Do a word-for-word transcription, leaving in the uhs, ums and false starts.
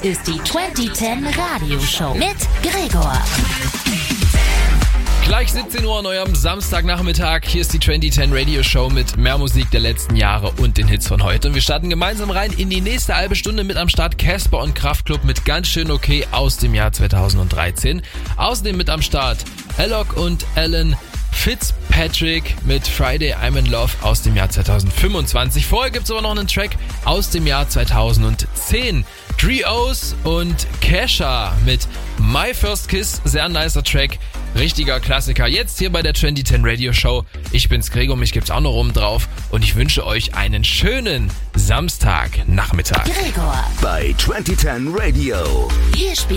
ist die zwanzig zehn Radioshow mit Gregor. Gleich siebzehn Uhr an eurem Samstagnachmittag. Hier ist die zwanzig zehn Radio Show mit mehr Musik der letzten Jahre und den Hits von heute. Und wir starten gemeinsam rein in die nächste halbe Stunde. Mit am Start Casper und Kraftklub mit Ganz schön okay aus dem Jahr zweitausenddreizehn. Außerdem mit am Start Alok und Alan Fitzpatrick mit Friday I'm in Love aus dem Jahr zweitausendfünfundzwanzig. Vorher gibt's aber noch einen Track aus dem Jahr zweitausendzehn. Three O's und Kesha mit My First Kiss. Sehr nicer Track. Richtiger Klassiker. Jetzt hier bei der zwanzig zehn Radio Show. Ich bin's Gregor, mich gibt's auch noch oben drauf. Und ich wünsche euch einen schönen Samstagnachmittag. Gregor. Bei zwanzig zehn Radio. Hier spielt